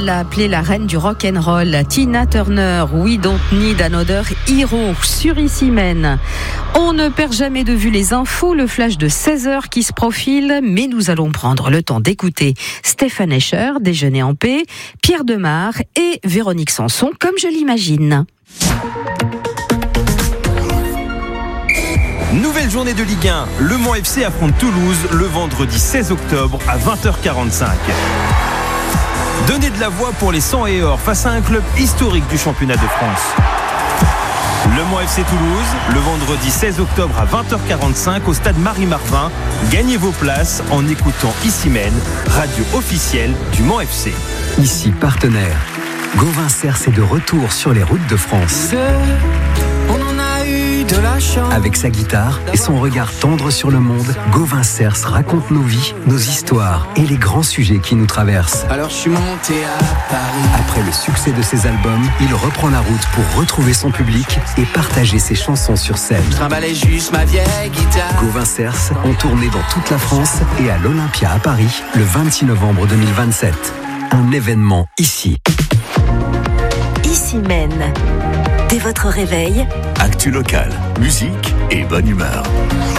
l'a appelée la reine du rock'n'roll. Tina Turner, We Don't Need Another Hero, sur Ici Mène. On ne perd jamais de vue les infos, le flash de 16h qui se profile, mais nous allons prendre le temps d'écouter Stéphane Escher, Déjeuner en paix, Pierre Demar et Véronique Sanson, comme je l'imagine. Nouvelle journée de Ligue 1. Le Mans FC affronte Toulouse le vendredi 16 octobre à 20h45. Donnez de la voix pour les 100 et or face à un club historique du championnat de France. Le Mans FC Toulouse, le vendredi 16 octobre à 20h45 au stade Marie-Marvin. Gagnez vos places en écoutant Ici Mène, radio officielle du Mans FC. Ici partenaire. Gauvin Cers est de retour sur les routes de France. On en a eu de la chance. Avec sa guitare et son regard tendre sur le monde, Gauvin Cers raconte nos vies, nos histoires et les grands sujets qui nous traversent. Alors je suis monté à Paris. Après le succès de ses albums, il reprend la route pour retrouver son public et partager ses chansons sur scène. Je trimballais juste ma vieille guitare. Gauvin Cers en tournée dans toute la France et à l'Olympia à Paris le 26 novembre 2027. Un événement ici. Ici Mène. Dès votre réveil, actu local, musique et bonne humeur.